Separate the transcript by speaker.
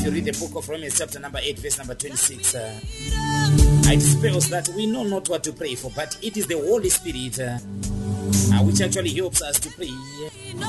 Speaker 1: you read the book of Romans chapter number 8 verse number 26, it spells that we know not what to pray for, but it is the Holy Spirit which actually helps us to pray.